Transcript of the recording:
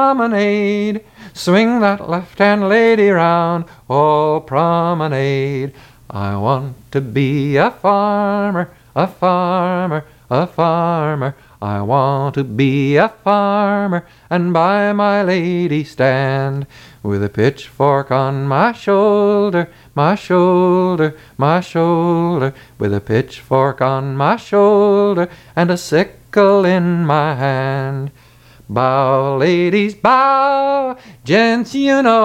promenade. Swing that left-hand lady round, oh, promenade. I want to be a farmer, a farmer, a farmer. I want to be a farmer and by my lady stand, with a pitchfork on my shoulder, my shoulder, my shoulder, with a pitchfork on my shoulder and a sickle in my hand. Bow, ladies, bow, gents, you know